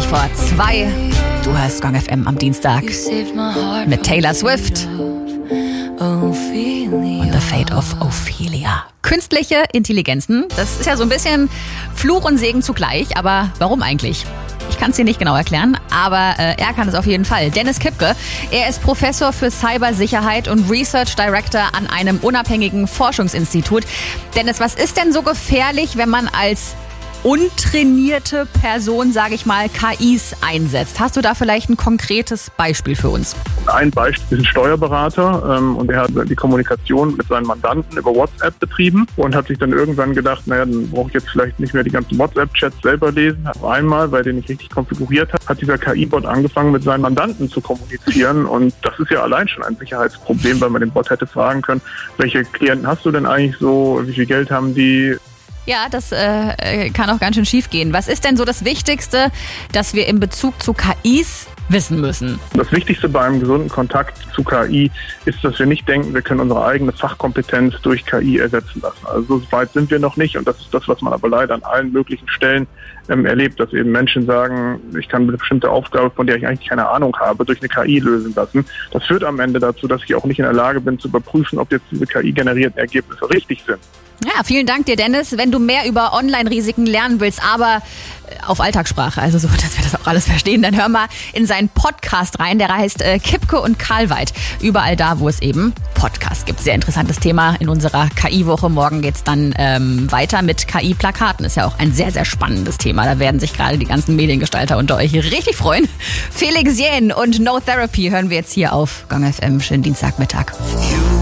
vor 2. Du hörst Gong FM am Dienstag mit Taylor Swift und The Fate of Ophelia. Künstliche Intelligenzen, das ist ja so ein bisschen Fluch und Segen zugleich, aber warum eigentlich? Ich kann es dir nicht genau erklären, aber er kann es auf jeden Fall. Dennis Kipke, er ist Professor für Cybersicherheit und Research Director an einem unabhängigen Forschungsinstitut. Dennis, was ist denn so gefährlich, wenn man als untrainierte Person, sage ich mal, KIs einsetzt? Hast du da vielleicht ein konkretes Beispiel für uns? Ein Beispiel ist ein Steuerberater und er hat die Kommunikation mit seinen Mandanten über WhatsApp betrieben und hat sich dann irgendwann gedacht, dann brauche ich jetzt vielleicht nicht mehr die ganzen WhatsApp-Chats selber lesen. Auf einmal, weil den nicht richtig konfiguriert hat dieser KI-Bot angefangen, mit seinen Mandanten zu kommunizieren und das ist ja allein schon ein Sicherheitsproblem, weil man den Bot hätte fragen können, welche Klienten hast du denn eigentlich so, wie viel Geld haben die? Ja, das kann auch ganz schön schief gehen. Was ist denn so das Wichtigste, das wir in Bezug zu KIs wissen müssen? Das Wichtigste bei einem gesunden Kontakt zu KI ist, dass wir nicht denken, wir können unsere eigene Fachkompetenz durch KI ersetzen lassen. Also so weit sind wir noch nicht und das ist das, was man aber leider an allen möglichen Stellen erlebt, dass eben Menschen sagen, ich kann eine bestimmte Aufgabe, von der ich eigentlich keine Ahnung habe, durch eine KI lösen lassen. Das führt am Ende dazu, dass ich auch nicht in der Lage bin zu überprüfen, ob jetzt diese KI-generierten Ergebnisse richtig sind. Ja, vielen Dank dir, Dennis. Wenn du mehr über Online-Risiken lernen willst, aber auf Alltagssprache, also so, dass wir das auch alles verstehen, dann hör mal in seinen Podcast rein. Der heißt Kipke und Karlweit. Überall da, wo es eben Podcasts gibt. Sehr interessantes Thema in unserer KI-Woche. Morgen geht's dann weiter mit KI-Plakaten. Ist ja auch ein sehr, sehr spannendes Thema. Da werden sich gerade die ganzen Mediengestalter unter euch richtig freuen. Felix Jähn und No Therapy hören wir jetzt hier auf Gong FM. Schönen Dienstagmittag.